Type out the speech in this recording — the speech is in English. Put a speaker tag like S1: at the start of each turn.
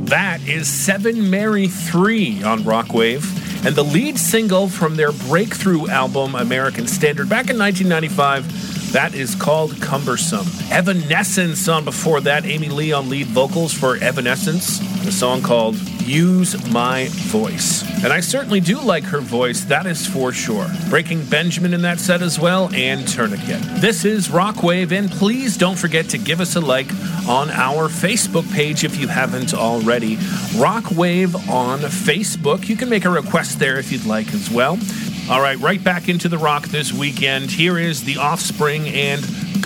S1: That is 7 Mary 3 on Rockwave, and the lead single from their breakthrough album, American Standard, back in 1995. That is called Cumbersome. Evanescence on before that. Amy Lee on lead vocals for Evanescence. The song called Use My Voice. And I certainly do like her voice, that is for sure. Breaking Benjamin in that set as well, and Tourniquet. This is Rockwave, and please don't forget to give us a like on our Facebook page if you haven't already. Rockwave on Facebook. You can make a request there if you'd like as well. All right, right back into the rock this weekend. Here is The Offspring and